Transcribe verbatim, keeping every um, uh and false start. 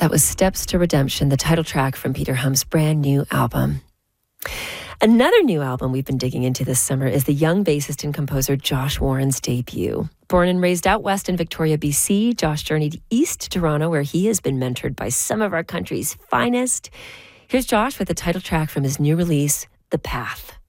That was Steps to Redemption, the title track from Peter Hum's brand new album. Another new album we've been digging into this summer is the young bassist and composer Josh Warren's debut. Born and raised out west in Victoria, B C, Josh journeyed east to Toronto, where he has been mentored by some of our country's finest. Here's Josh with the title track from his new release, The Path.